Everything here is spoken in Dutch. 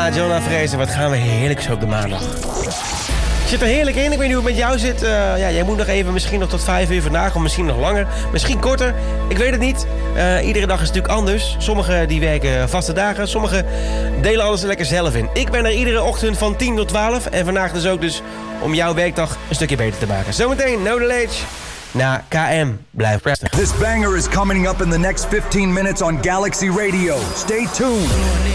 Ja, Jonah Fraser, wat gaan we heerlijk zo op de maandag. Ik zit er heerlijk in. Ik weet niet hoe het met jou zit. Jij moet nog even, misschien nog tot 5 uur vandaag, of misschien nog langer. Misschien korter. Ik weet het niet. Iedere dag is natuurlijk anders. Sommigen die werken vaste dagen. Sommigen delen alles er lekker zelf in. Ik ben er iedere ochtend van 10 tot 12. En vandaag dus ook om jouw werkdag een stukje beter te maken. Zometeen, No Delay. Na KM. Blijf prestig. This banger is coming up in the next 15 minutes on Galaxy Radio. Stay tuned.